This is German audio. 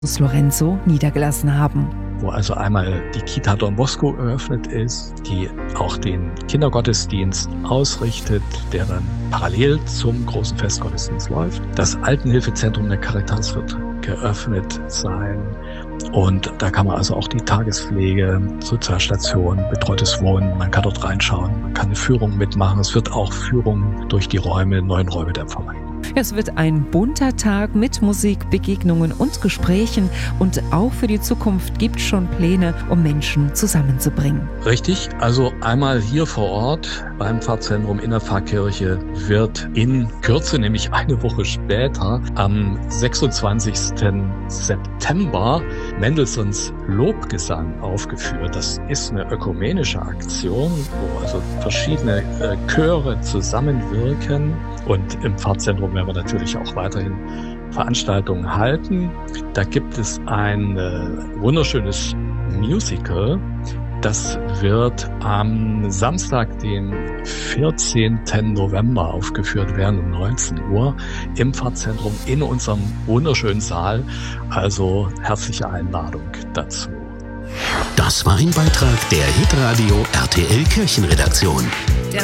Lorenzo niedergelassen haben. Wo also einmal die Kita Don Bosco eröffnet ist, die auch den Kindergottesdienst ausrichtet, der dann parallel zum großen Festgottesdienst läuft. Das Altenhilfezentrum der Caritas wird geöffnet sein. Und da kann man also auch die Tagespflege, Sozialstation, betreutes Wohnen, man kann dort reinschauen, man kann eine Führung mitmachen. Es wird auch Führungen durch die neuen Räume der Pfarrei. Es wird ein bunter Tag mit Musik, Begegnungen und Gesprächen und auch für die Zukunft gibt es schon Pläne, um Menschen zusammenzubringen. Richtig, also einmal hier vor Ort beim Pfarrzentrum in der Pfarrkirche wird in Kürze, nämlich eine Woche später, am 26. September Mendelssohns Lobgesang aufgeführt. Das ist eine ökumenische Aktion, wo also verschiedene Chöre zusammenwirken und im Pfarrzentrum werden wir natürlich auch weiterhin Veranstaltungen halten. Da gibt es ein wunderschönes Musical. Das wird am Samstag, den 14. November aufgeführt werden um 19 Uhr im Pfarrzentrum in unserem wunderschönen Saal. Also herzliche Einladung dazu. Das war ein Beitrag der Hitradio RTL Kirchenredaktion.